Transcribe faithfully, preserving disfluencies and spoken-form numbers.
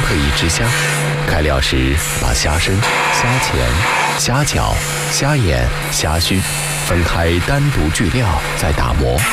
可以制虾。开料时，把虾身、虾钳、虾脚、虾眼、虾须分开单独锯料，再打磨。